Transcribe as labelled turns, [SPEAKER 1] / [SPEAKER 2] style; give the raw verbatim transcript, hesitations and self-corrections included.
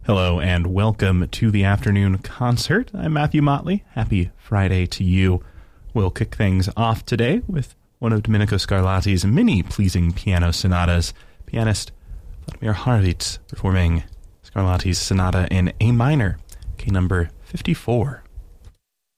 [SPEAKER 1] Hello and welcome to the afternoon concert. I'm Matthew Motley. Happy Friday to you. We'll kick things off today with one of Domenico Scarlatti's many pleasing piano sonatas. Pianist Vladimir Horowitz performing Scarlatti's sonata in A minor, K number fifty-four.